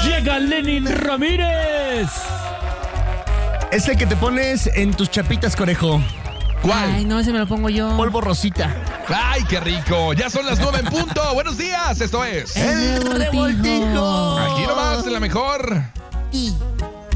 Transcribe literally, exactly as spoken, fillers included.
Llega Lenin Ramírez. Es el que te pones en tus chapitas, conejo. ¿Cuál? Ay, no, ese me lo pongo yo. Polvo rosita. ¡Ay, qué rico! Ya son las nueve en punto. Buenos días, esto es... El revoltijo. Aquí nomás, la mejor. Y...